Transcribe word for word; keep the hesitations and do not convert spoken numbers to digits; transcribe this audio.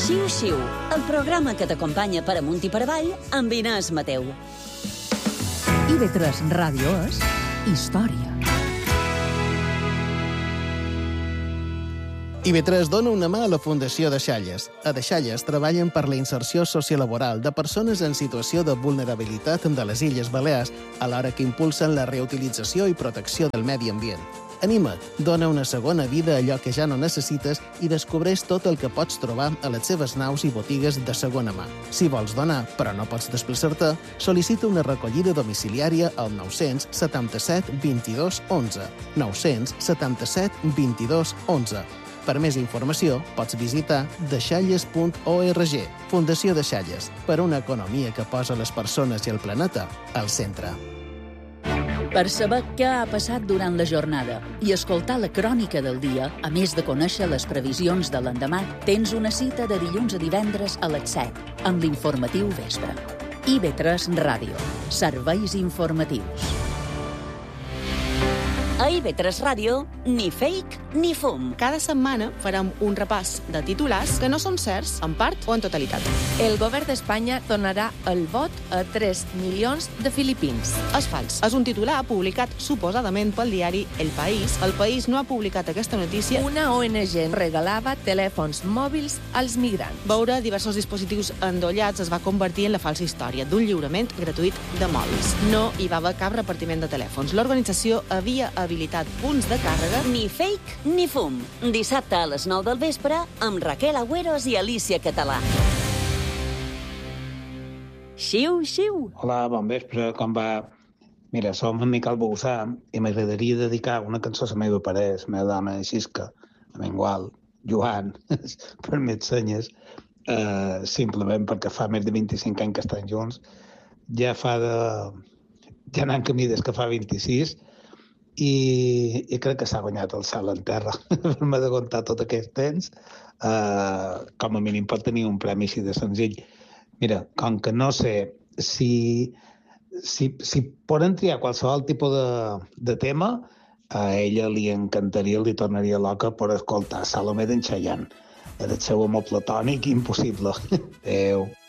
Xiu-Xiu, el programa que t'acompanya per amunt i per avall amb Inés Mateu. I ve tres Ràdio és història. I ve tres dona una mà a la Fundació Deixalles. A Deixalles treballen per la inserció sociolaboral de persones en situació de vulnerabilitat de les Illes Balears, alhora que impulsen la reutilització i protecció del medi ambient. Anima't, dona una segona vida a allò que ja no necessites i descobreix tot el que pots trobar a les seves naus i botigues de segona mà. Si vols donar, però no pots desplaçar-te, sol·licita una recollida domiciliària al nou-cents setanta-set vint-i-dos onze. nou-cents setanta-set vint-i-dos onze. Per més informació, pots visitar deixalles punt org. Fundació Deixalles, per una economia que posa les persones i el planeta al centre. Per saber què ha passat durant la jornada i escoltar la crònica del dia, a més de conèixer les previsions de l'endemà, tens una cita de dilluns a divendres a les set, amb l'informatiu vespre. I ve tres Ràdio. Serveis informatius. A I ve tres Ràdio, ni fake ni fum. Cada setmana farem un repàs de titulars que no són certs, en part o en totalitat. El govern d'Espanya donarà el vot a tres milions de filipins. És fals. És un titular publicat suposadament pel diari El País. El País no ha publicat aquesta notícia. Una O N G regalava telèfons mòbils als migrants. Veure diversos dispositius endollats es va convertir en la falsa història d'un lliurament gratuït de mòbils. No hi va haver cap repartiment de telèfons. L'organització havia habilitat punts de càrrega. Ni fake ni fum. Dissabte a les nou del vespre amb Raquel Agüeros i Alicia Català. Xiu, xiu. Hola, bon vespre, com va? Mira, som en Miquel Bouzà i m'agradaria dedicar una cançó a la meva parella, la meva dona Xisca, a Mengual, Joan, per més senyes, eh, simplement perquè fa més de vint-i-cinc anys que estan junts. Ja fa de... ja anant camí des que fa vint-i-sis, i, i crec que s'ha guanyat el cel en terra per-me de comptar tot aquest temps. Uh, com a mínim pot tenir un premi així de senzill. Mira, com que no sé si, si, si poden triar qualsevol tipus de, de tema, a ella li encantaria, li tornaria loca per escoltar Salomé d'en Chayanne. Era el seu amor platònic impossible. Adéu.